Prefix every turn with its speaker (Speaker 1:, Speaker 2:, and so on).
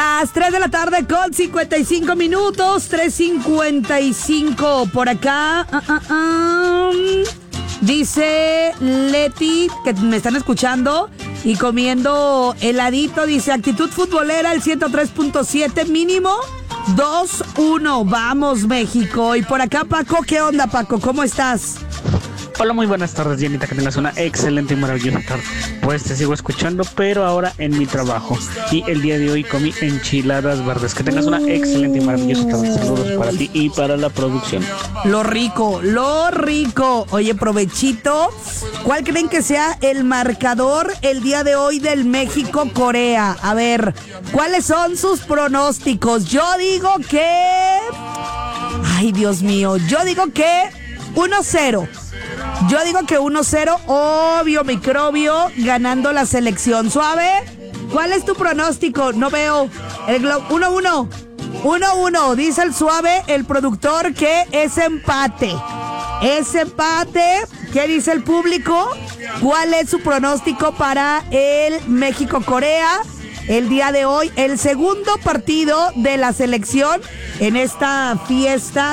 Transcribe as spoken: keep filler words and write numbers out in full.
Speaker 1: Las tres de la tarde con cincuenta y cinco minutos, tres cincuenta y cinco por acá. Uh, uh, um. Dice Leti, que me están escuchando y comiendo heladito, dice actitud futbolera, el ciento tres punto siete mínimo, dos uno, vamos México. Y por acá Paco, ¿qué onda Paco? ¿Cómo estás?
Speaker 2: Hola, muy buenas tardes, Jenita, que tengas una excelente y maravillosa tarde. Pues te sigo escuchando, pero ahora en mi trabajo. Y el día de hoy comí enchiladas verdes. Que tengas una excelente y maravillosa tarde. Saludos para ti y para la producción.
Speaker 1: Lo rico, lo rico. Oye, provechito. ¿Cuál creen que sea el marcador el día de hoy del México-Corea? A ver, ¿cuáles son sus pronósticos? Yo digo que... Ay, Dios mío. Yo digo que uno cero. Yo digo que uno cero, obvio, microbio, ganando la selección. Suave, ¿cuál es tu pronóstico? No veo el globo. uno uno. uno uno, dice el Suave, el productor, que es empate. Es empate. ¿Qué dice el público? ¿Cuál es su pronóstico para el México-Corea el día de hoy? El segundo partido de la selección en esta fiesta